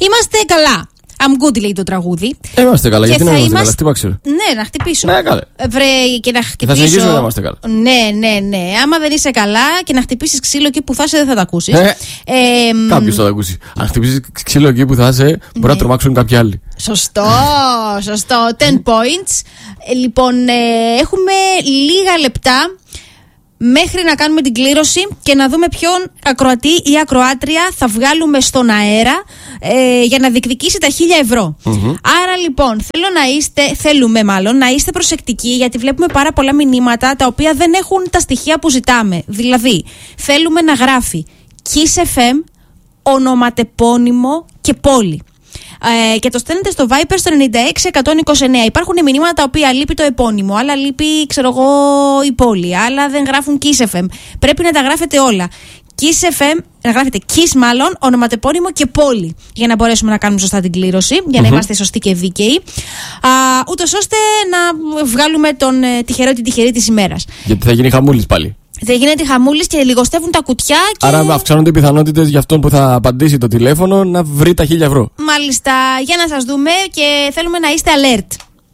Είμαστε καλά. I'm good, λέει το τραγούδι. Είμαστε καλά, γιατί να είμαστε καλά, χτύπα ξέρω. Ναι, να χτυπήσω. Ναι, καλά. Βρε, και να χτυπήσω. Θα συνεχίσουμε να είμαστε καλά. Ναι. Άμα δεν είσαι καλά και να χτυπήσεις ξύλο εκεί που θα είσαι, δεν θα τα ακούσεις. Κάποιος θα τα ακούσει. Αν χτυπήσεις ξύλο εκεί που θα είσαι, μπορεί να τρομάξουν κάποιοι άλλοι. Σωστό. 10 points. Λοιπόν, έχουμε λίγα λεπτά μέχρι να κάνουμε την κλήρωση και να δούμε ποιον ακροατή ή ακροάτρια θα βγάλουμε στον αέρα για να διεκδικήσει τα 1.000 ευρώ. Άρα λοιπόν θέλουμε να είστε προσεκτικοί, γιατί βλέπουμε πάρα πολλά μηνύματα τα οποία δεν έχουν τα στοιχεία που ζητάμε. Δηλαδή θέλουμε να γράφει Kiss FM, ονοματεπώνυμο και πόλη. Και το στέλνετε στο Viper στο 96-129. Υπάρχουν μηνύματα τα οποία λείπει το επώνυμο, άλλα λείπει, ξέρω εγώ, η πόλη, άλλα δεν γράφουν Kiss FM. Πρέπει να τα γράφετε όλα. Kiss FM, να γράφετε Kiss μάλλον, ονοματεπώνυμο και πόλη, για να μπορέσουμε να κάνουμε σωστά την κλήρωση, για να είμαστε σωστοί και δίκαιοι, ούτως ώστε να βγάλουμε τον τυχερό ή την τυχερή της ημέρας. Γιατί θα γίνει χαμούλης πάλι. Δεν γίνεται χαμούλης και λιγοστεύουν τα κουτιά. Και... άρα αυξάνονται οι πιθανότητες για αυτόν που θα απαντήσει το τηλέφωνο να βρει τα 1.000 ευρώ. Μάλιστα, για να σας δούμε και θέλουμε να είστε alert.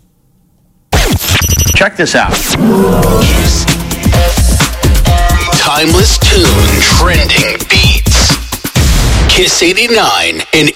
Check this out. Timeless tune, trending beats. Kiss 89 and